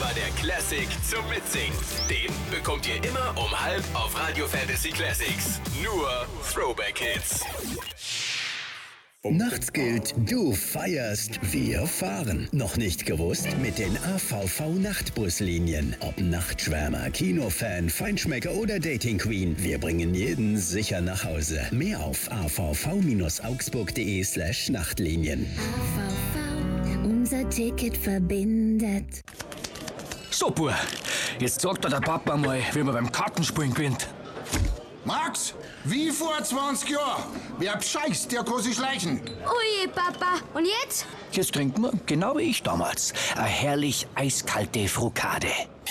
immer der Classic zum Mitsingen. Den bekommt ihr immer um 12 auf Radio Fantasy Classics. Nur Throwback Hits. Nachts gilt, du feierst, wir fahren. Noch nicht gewusst? Mit den AVV-Nachtbuslinien. Ob Nachtschwärmer, Kinofan, Feinschmecker oder Dating Queen. Wir bringen jeden sicher nach Hause. Mehr auf avv-augsburg.de/Nachtlinien. AVV, unser Ticket verbindet. So, Bub, jetzt sagt dir der Papa mal, wie man beim Kartenspielen gewinnt. Max, wie vor 20 Jahren. Wer bescheißt, der kann sich schleichen. Ui, Papa. Und jetzt? Jetzt trinken wir, genau wie ich damals, eine herrlich eiskalte Frukade.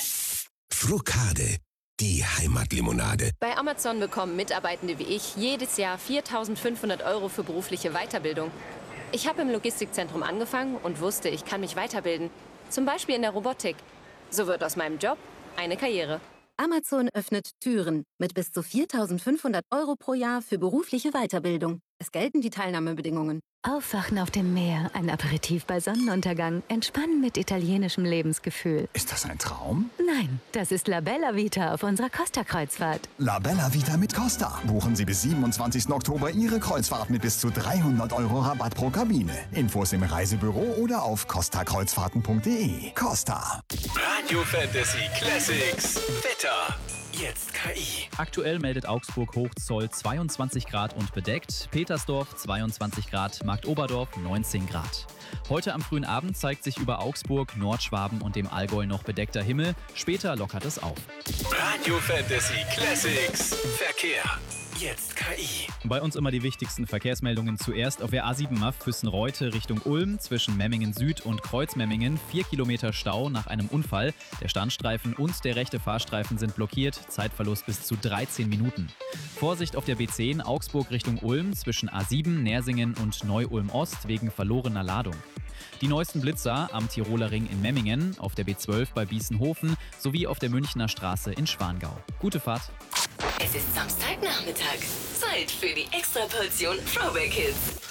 Frukade, die Heimatlimonade. Bei Amazon bekommen Mitarbeitende wie ich jedes Jahr 4.500 € für berufliche Weiterbildung. Ich habe im Logistikzentrum angefangen und wusste, ich kann mich weiterbilden. Zum Beispiel in der Robotik. So wird aus meinem Job eine Karriere. Amazon öffnet Türen mit bis zu 4.500 € pro Jahr für berufliche Weiterbildung. Es gelten die Teilnahmebedingungen. Aufwachen auf dem Meer, ein Aperitif bei Sonnenuntergang, entspannen mit italienischem Lebensgefühl. Ist das ein Traum? Nein, das ist La Bella Vita auf unserer Costa-Kreuzfahrt. La Bella Vita mit Costa. Buchen Sie bis 27. Oktober Ihre Kreuzfahrt mit bis zu 300 € Rabatt pro Kabine. Infos im Reisebüro oder auf costakreuzfahrten.de. Costa. Radio Fantasy Classics. Wetter. Jetzt KI. Aktuell meldet Augsburg Hochzoll 22 Grad und bedeckt, Petersdorf 22 Grad, Marktoberdorf 19 Grad. Heute am frühen Abend zeigt sich über Augsburg, Nordschwaben und dem Allgäu noch bedeckter Himmel, später lockert es auf. Radio Fantasy Classics. Verkehr. Jetzt KI. Bei uns immer die wichtigsten Verkehrsmeldungen zuerst auf der A7 MAF Füssen-Reute Richtung Ulm zwischen Memmingen Süd und Kreuzmemmingen. 4 Kilometer Stau nach einem Unfall. Der Standstreifen und der rechte Fahrstreifen sind blockiert. Zeitverlust bis zu 13 Minuten. Vorsicht auf der B10 Augsburg Richtung Ulm zwischen A7, Nersingen und Neu-Ulm Ost wegen verlorener Ladung. Die neuesten Blitzer am Tiroler Ring in Memmingen, auf der B12 bei Bießenhofen sowie auf der Münchner Straße in Schwangau. Gute Fahrt. Es ist Samstagnachmittag. Zeit für die Extraportion Throwback Hits.